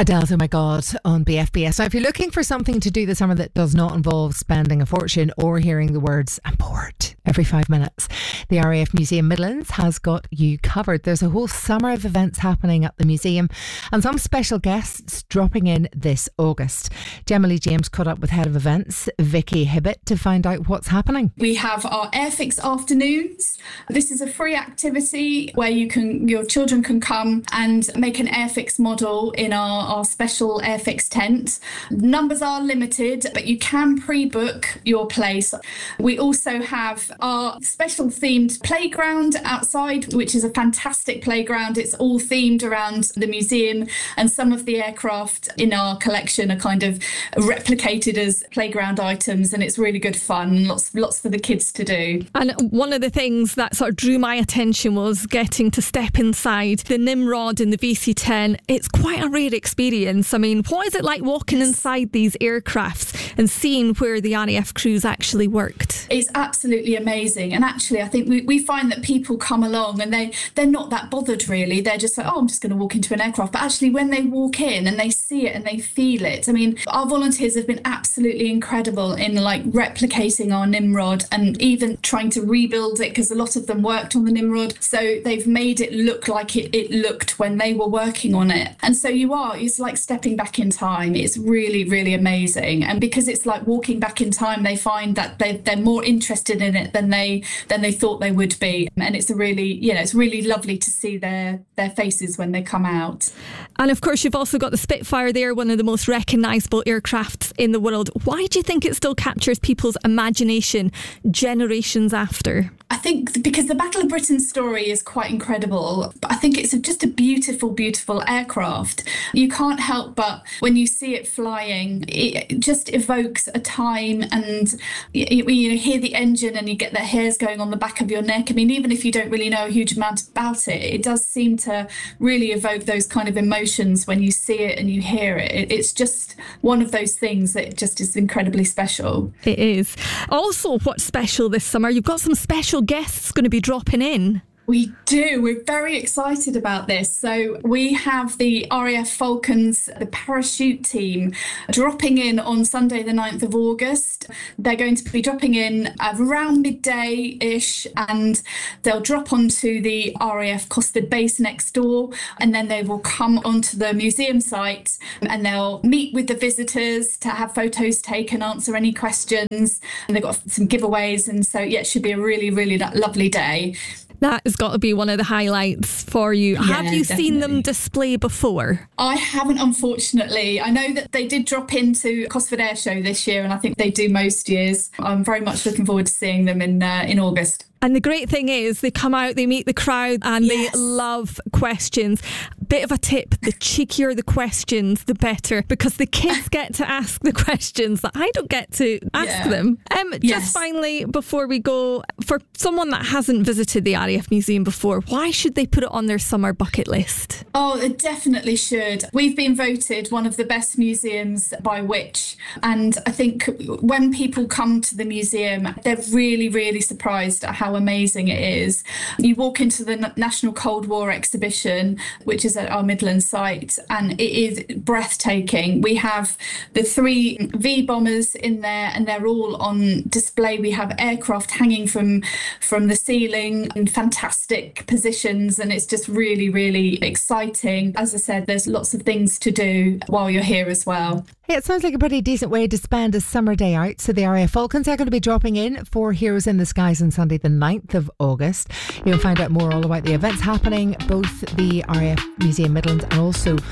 Adele's Oh My God on BFBS. Now, if you're looking for something to do this summer that does not involve spending a fortune or hearing the words "I'm bored" every 5 minutes, the RAF Museum Midlands has got you covered. There's a whole summer of events happening at the museum and some special guests dropping in this August. Gemma Lee James caught up with Head of Events Vicky Hibbett to find out what's happening. We have our Airfix afternoons. This is a free activity where your children can come and make an Airfix model in our special Airfix tent. Numbers are limited, but you can pre-book your place. We also have our special themed playground outside, which is a fantastic playground. It's all themed around the museum, and some of the aircraft in our collection are kind of replicated as playground items, and it's really good fun. Lots for the kids to do. And one of the things that sort of drew my attention was getting to step inside the Nimrod in the VC-10. It's quite a rare experience. I mean, what is it like walking inside these aircrafts and seeing where the RAF crews actually worked? It's absolutely amazing. And actually, I think we find that people come along and they're not that bothered really. They're just like, oh, I'm just going to walk into an aircraft. But actually, when they walk in and they see it and they feel it, I mean, our volunteers have been absolutely incredible in like replicating our Nimrod and even trying to rebuild it, because a lot of them worked on the Nimrod. So they've made it look like it looked when they were working on it. And so it's like stepping back in time. It's really, really amazing. And because it's like walking back in time, they find that they're more interested in it than they thought they would be. And it's it's really lovely to see their faces when they come out. And of course, you've also got the Spitfire there, one of the most recognisable aircrafts in the world. Why do you think it still captures people's imagination generations after? I think because the Battle of Britain story is quite incredible. I think it's just a beautiful, beautiful aircraft. You can't help but, when you see it flying, it just evokes a time, and you hear the engine and you get the hairs going on the back of your neck. I mean, even if you don't really know a huge amount about it, it does seem to really evoke those kind of emotions when you see it and you hear it. It's just one of those things that just is incredibly special. It is. Also, what's special this summer, you've got some special guests going to be dropping in. We do. We're very excited about this. So we have the RAF Falcons, the parachute team, dropping in on Sunday the 9th of August. They're going to be dropping in around midday-ish, and they'll drop onto the RAF Cosford base next door, and then they will come onto the museum site and they'll meet with the visitors to have photos taken, answer any questions. And they've got some giveaways, and so it should be a really, really lovely day. That has got to be one of the highlights for you. Yeah, have you definitely seen them display before? I haven't, unfortunately. I know that they did drop into Cosford Air Show this year, and I think they do most years. I'm very much looking forward to seeing them in August. And the great thing is they come out, they meet the crowd, and They love questions. Bit of a tip, the cheekier the questions, the better, because the kids get to ask the questions that I don't get to ask them. Just finally, before we go, for someone that hasn't visited the RAF Museum before, why should they put it on their summer bucket list? Oh, it definitely should. We've been voted one of the best museums by Which, and I think when people come to the museum, they're really, really surprised at how amazing it is. You walk into the National Cold War exhibition, which is at our Midlands site, and it is breathtaking. We have the 3 V bombers in there, and they're all on display. We have aircraft hanging from the ceiling in fantastic positions, and it's just really, really exciting. As I said, there's lots of things to do while you're here as well. Yeah, it sounds like a pretty decent way to spend a summer day out. So the RAF Falcons are going to be dropping in for Heroes in the Skies on Sunday the 9th of August. You'll find out more all about the events happening, both the RAF Museum Midlands and also